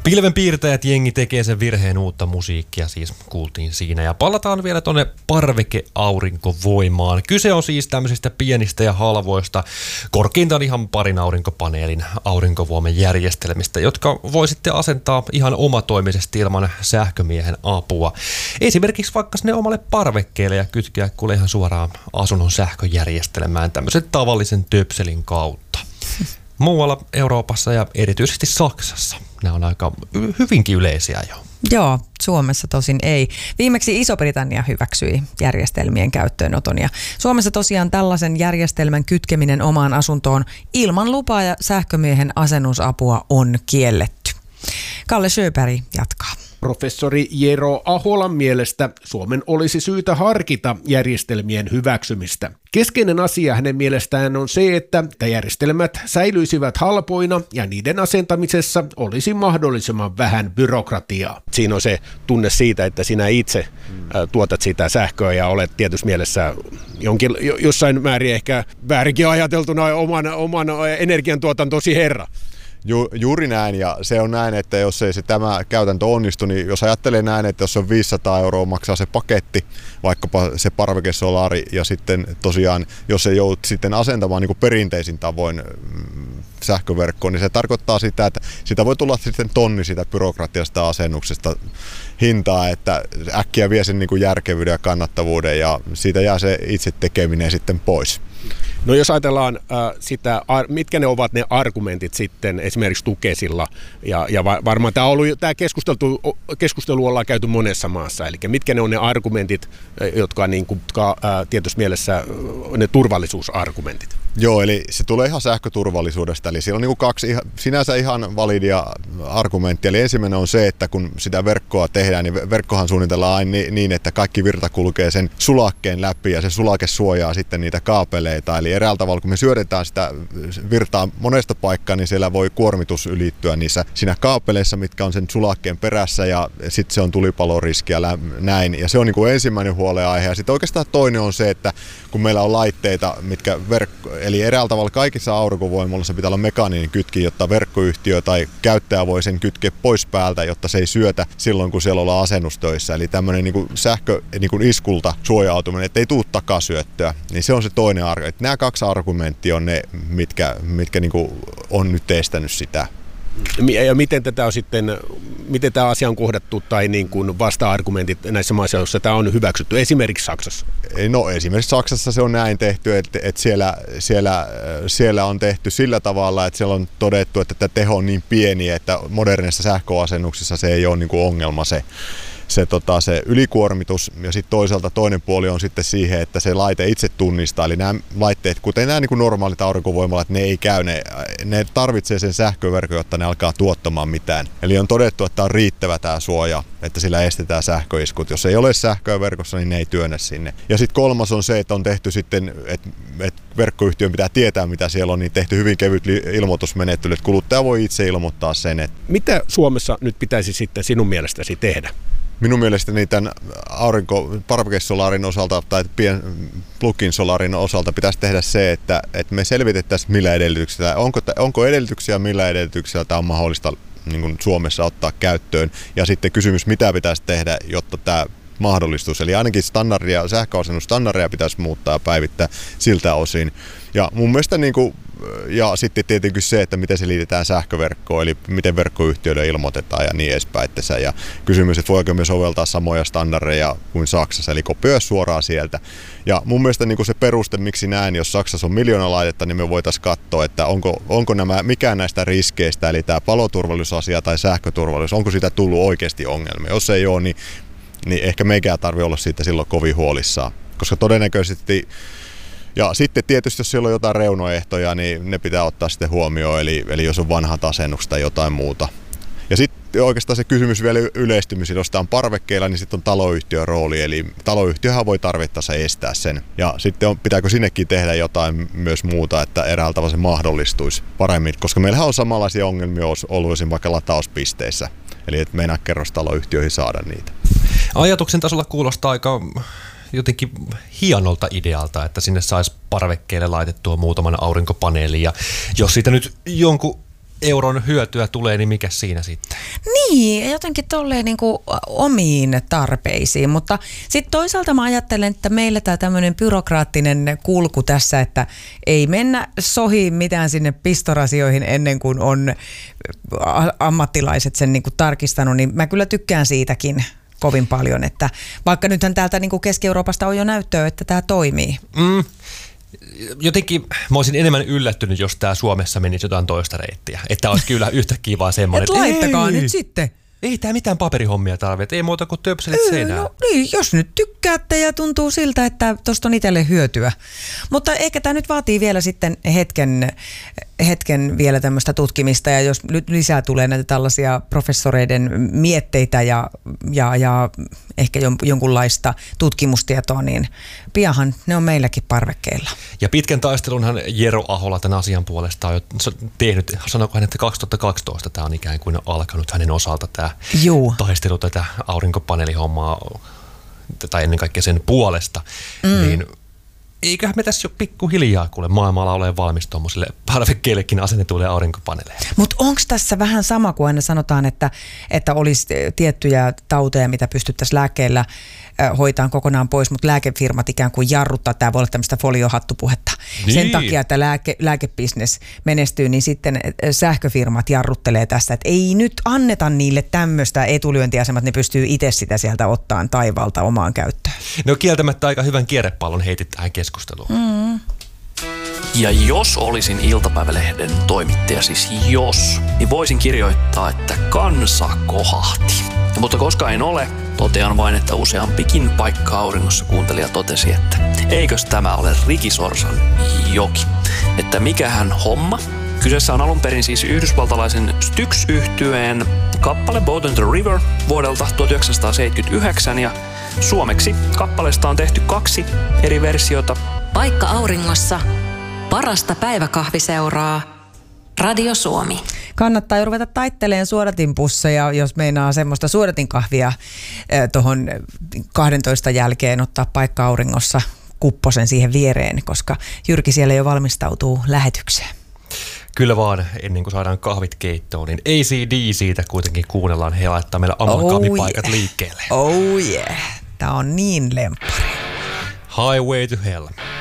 Pilvenpiirtäjät jengi tekee sen virheen, uutta musiikkia siis kuultiin siinä. Ja palataan vielä tonne parvekeaurinkovoimaan. Kyse on siis tämmöisistä pienistä ja halvoista, korkeintaan ihan parin aurinkopaneelin aurinkovoiman järjestelmistä, jotka voisitte asentaa ihan omatoimisesti ilman sähkömiehen apua. Esimerkiksi vaikka sinne omalle parvekkeelle ja kytkeä kuule ihan suoraan asunnon sähköjärjestelmään tämmöisen tavallisen töpselin kautta. Muualla Euroopassa ja erityisesti Saksassa nämä on aika hyvinkin yleisiä jo. Joo, Suomessa tosin ei. Viimeksi Iso-Britannia hyväksyi järjestelmien käyttöönoton ja Suomessa tosiaan tällaisen järjestelmän kytkeminen omaan asuntoon ilman lupaa ja sähkömiehen asennusapua on kielletty. Kalle Sjöberg jatkaa. Professori Jero Aholan mielestä Suomen olisi syytä harkita järjestelmien hyväksymistä. Keskeinen asia hänen mielestään on se, että järjestelmät säilyisivät halpoina ja niiden asentamisessa olisi mahdollisimman vähän byrokratiaa. Siinä on se tunne siitä, että sinä itse tuotat sitä sähköä ja olet tietysti mielessä jossain määrin ehkä väärinkin ajateltuna oman energiantuotantosi herra. Juuri näin, ja se on näin, että jos ei tämä käytäntö onnistu, niin jos ajattelee näin, että jos on 500 € maksaa se paketti, vaikkapa se parvekesolaari, ja sitten tosiaan, jos ei joudut sitten asentamaan niin kuin perinteisin tavoin sähköverkkoon, niin se tarkoittaa sitä, että sitä voi tulla sitten tonni sitä byrokratiasta asennuksesta hintaa, että äkkiä vie sen niin kuin järkevyyden ja kannattavuuden, ja siitä jää se itse tekeminen sitten pois. No jos ajatellaan sitä, mitkä ne ovat ne argumentit sitten esimerkiksi Tukesilla, ja varmaan tämä keskustelu ollaan käyty monessa maassa, eli mitkä ne on ne argumentit, jotka tietysti mielessä ne turvallisuusargumentit? Joo, eli se tulee ihan sähköturvallisuudesta, eli siellä on niin kaksi sinänsä ihan validia argumenttia. Eli ensimmäinen on se, että kun sitä verkkoa tehdään, niin verkkohan suunnitellaan aina niin, että kaikki virta kulkee sen sulakkeen läpi ja se sulake suojaa sitten niitä kaapeleita. Eli eräällä tavalla, kun me syötetään sitä virtaa monesta paikkaa, niin siellä voi kuormitus ylittyä siinä kaapeleissa, mitkä on sen sulakkeen perässä, ja sitten se on tulipaloriski ja näin. Ja se on niin kuin ensimmäinen huolenaihe. Ja sitten oikeastaan toinen on se, että kun meillä on laitteita, mitkä eli eräällä tavalla kaikissa aurinkovoimaloissa pitää olla mekaaninen kytki, jotta verkkoyhtiö tai käyttäjä voi sen kytkeä pois päältä, jotta se ei syötä silloin, kun siellä ollaan asennustöissä. Eli tämmöinen niin kuin sähkö niin kuin iskulta suojautuminen, ettei tule takasyöttöä. Niin se on se toinen argumentti. Nämä kaksi argumenttia on ne, mitkä niin kuin on nyt estänyt sitä. Ja miten tämä asia on kohdattu tai niin kuin vasta-argumentit näissä maissa, joissa tämä on hyväksytty, esimerkiksi Saksassa? No esimerkiksi Saksassa se on näin tehty, että siellä on tehty sillä tavalla, että siellä on todettu, että tämä teho on niin pieni, että modernissa sähköasennuksissa se ei ole niin kuin ongelma se ylikuormitus, ja sitten toisaalta toinen puoli on sitten siihen, että se laite itse tunnistaa, eli nämä laitteet, kuten nämä niin kuin normaalit aurinkovoimalat, ne ei käy, ne tarvitsee sen sähköverkon, jotta ne alkaa tuottamaan mitään. Eli on todettu, että on riittävä tämä suoja, että sillä estetään sähköiskut. Jos ei ole sähköä verkossa, niin ne ei työnnä sinne. Ja sitten kolmas on se, että on tehty sitten, että verkkoyhtiön pitää tietää, mitä siellä on, niin tehty hyvin kevyt ilmoitusmenettely, että kuluttaja voi itse ilmoittaa sen. Mitä Suomessa nyt pitäisi sitten sinun mielestäsi tehdä? Minun mielestäni tämän parvekesolarin osalta tai plug-in solarin osalta pitäisi tehdä se, että me selvitettäisiin millä edellytyksillä, onko edellytyksiä, millä edellytyksillä tämä on mahdollista niin kuin Suomessa ottaa käyttöön, ja sitten kysymys, mitä pitäisi tehdä, jotta tämä mahdollistus. Eli ainakin sähköasennusstandardeja pitäisi muuttaa ja päivittää siltä osin. Ja mun mielestä ja sitten tietenkin se, että miten se liitetään sähköverkkoon, eli miten verkkoyhtiöille ilmoitetaan ja niin edespäin. Ja kysymys, että voiko me soveltaa samoja standardeja kuin Saksassa, eli kopioida suoraan sieltä. Ja mun mielestä se peruste, miksi näin, jos Saksassa on 1 miljoona laitetta, niin me voitaisiin katsoa, että onko mikään näistä riskeistä, eli tämä paloturvallisuusasia tai sähköturvallisuus, onko siitä tullut oikeasti ongelmia. Jos ei ole, niin ehkä meikään tarvitse olla siitä silloin kovin huolissaan, koska todennäköisesti. Ja sitten tietysti, jos siellä on jotain reunaehtoja, niin ne pitää ottaa sitten huomioon, eli jos on vanhat asennukset tai jotain muuta. Ja sitten oikeastaan se kysymys vielä yleistymisiin, jos tämä on parvekkeilla, niin sitten on taloyhtiön rooli, eli taloyhtiöhän voi tarvittaessa estää sen. Ja sitten pitääkö sinnekin tehdä jotain myös muuta, että eräällä tavalla se mahdollistuisi paremmin, koska meillähän on samanlaisia ongelmia ollut esimerkiksi vaikka latauspisteissä, eli että meinaa kerrostaloyhtiöihin saada niitä. Ajatuksen tasolla kuulostaa aika jotenkin hienolta idealta, että sinne saisi parvekkeelle laitettua muutaman aurinkopaneelin, ja jos siitä nyt jonkun euron hyötyä tulee, niin mikä siinä sitten? Niin, jotenkin tolleen niin kuin omiin tarpeisiin, mutta sitten toisaalta mä ajattelen, että meillä tämä tämmöinen byrokraattinen kulku tässä, että ei mennä sohiin mitään sinne pistorasioihin ennen kuin on ammattilaiset sen niin kuin tarkistanut, niin mä kyllä tykkään siitäkin kovin paljon, että vaikka nythän täältä niin kuin Keski-Euroopasta on jo näyttöä, että tämä toimii. Jotenkin mä olisin enemmän yllättynyt, jos tää Suomessa menisi jotain toista reittiä. Että olisi kyllä yhtäkkiä vaan semmoinen, että laittakaa nyt sitten. Ei tää mitään paperihommia tarvitse, ei muuta kuin töpselet seinään. No niin, jos nyt tykkäätte ja tuntuu siltä, että tosta on itselle hyötyä. Mutta ehkä tämä nyt vaatii vielä sitten hetken vielä tämmöistä tutkimista, ja jos nyt lisää tulee näitä tällaisia professoreiden mietteitä ja ehkä jonkunlaista tutkimustietoa, niin pianhan ne on meilläkin parvekkeilla. Ja pitkän taistelunhan Jero Ahola tämän asian puolesta on jo tehnyt, sanoiko hän, että 2012 tämä on ikään kuin alkanut hänen osalta tämä taistelu tätä aurinkopaneelihommaa, tai ennen kaikkea sen puolesta, niin eiköhän me tässä jo pikkuhiljaa kuule maailmalla ole valmis tuommoisille parvekkeillekin asennetuille aurinkopaneeleille. Mutta onko tässä vähän sama kuin aina sanotaan, että olisi tiettyjä tauteja, mitä pystyttäisiin lääkkeellä hoitaan kokonaan pois, mutta lääkefirmat ikään kuin jarruttaa. Tämä voi olla tämmöistä foliohattupuhetta. Niin. Sen takia, että lääkebisnes menestyy, niin sitten sähköfirmat jarruttelee tässä, että ei nyt anneta niille tämmöistä etulyöntiasemaa, että ne pystyy itse sitä sieltä ottamaan taivaalta omaan käyttöön. No kieltämättä aika hyvän kierrepallon heitit tähän keskusteluun. Ja jos olisin iltapäivälehden toimittaja, siis jos, niin voisin kirjoittaa, että kansa kohahti. Mutta koska en ole, totean vain, että useampikin paikka auringossa kuuntelija totesi, että eikös tämä ole Ricky Sorsan joki. Että mikähän homma. Kyseessä on alun perin siis yhdysvaltalaisen Styx-yhtyeen kappale Boat on the River vuodelta 1979, ja suomeksi kappaleesta on tehty 2 eri versiota. Paikka auringossa. Parasta päiväkahviseuraa. Radio Suomi. Kannattaa jo ruveta taittelemaan suodatinpusseja, jos meinaa semmoista suodatinkahvia tuohon 12 jälkeen ottaa paikka auringossa kupposen siihen viereen, koska Jyrki siellä jo valmistautuu lähetykseen. Kyllä vaan, ennen kuin saadaan kahvit keittoon, niin AC/DC siitä kuitenkin kuunnellaan. He laittaa meillä amalgaamipaikat liikkeelle. Oh yeah, tää on niin lemppari. Highway to Hell.